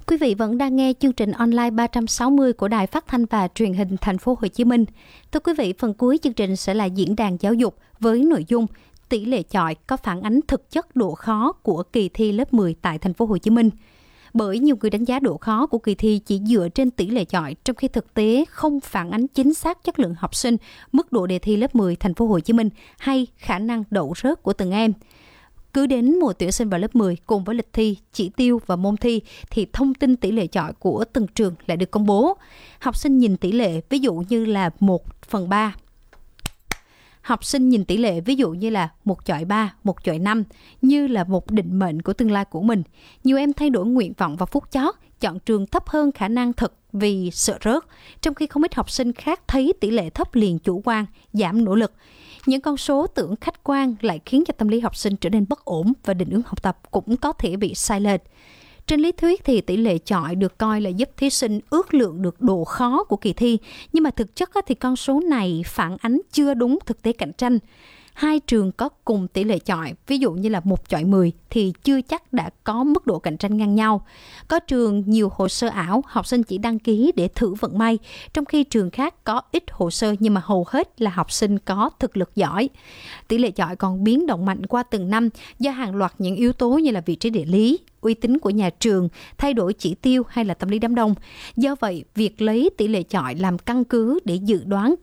Quý vị vẫn đang nghe chương trình online 360 của Đài Phát thanh và Truyền hình Thành phố Hồ Chí Minh. Thưa quý vị, phần cuối chương trình sẽ là diễn đàn giáo dục với nội dung tỷ lệ chọi có phản ánh thực chất độ khó của kỳ thi lớp 10 tại Thành phố Hồ Chí Minh. Bởi nhiều người đánh giá độ khó của kỳ thi chỉ dựa trên tỷ lệ chọi, trong khi thực tế không phản ánh chính xác chất lượng học sinh, mức độ đề thi lớp 10 Thành phố Hồ Chí Minh hay khả năng đậu rớt của từng em. Cứ đến mùa tuyển sinh vào lớp 10 cùng với lịch thi, chỉ tiêu và môn thi thì thông tin tỷ lệ chọi của từng trường lại được công bố. Học sinh nhìn tỷ lệ ví dụ như là 1/3. Học sinh nhìn tỷ lệ ví dụ như là 1/3, 1/5 như là một định mệnh của tương lai của mình. Nhiều em thay đổi nguyện vọng vào phút chót, chọn trường thấp hơn khả năng thật vì sợ rớt, trong khi không ít học sinh khác thấy tỷ lệ thấp liền chủ quan, giảm nỗ lực. Những con số tưởng khách quan lại khiến cho tâm lý học sinh trở nên bất ổn và định hướng học tập cũng có thể bị sai lệch. Trên lý thuyết thì tỷ lệ chọi được coi là giúp thí sinh ước lượng được độ khó của kỳ thi, nhưng mà thực chất thì con số này phản ánh chưa đúng thực tế cạnh tranh. Hai trường có cùng tỷ lệ chọi, ví dụ như là 1/10 thì chưa chắc đã có mức độ cạnh tranh ngang nhau. Có trường nhiều hồ sơ ảo, học sinh chỉ đăng ký để thử vận may, trong khi trường khác có ít hồ sơ nhưng mà hầu hết là học sinh có thực lực giỏi. Tỷ lệ chọi còn biến động mạnh qua từng năm do hàng loạt những yếu tố như là vị trí địa lý, uy tín của nhà trường, thay đổi chỉ tiêu hay là tâm lý đám đông. Do vậy, việc lấy tỷ lệ chọi làm căn cứ để dự đoán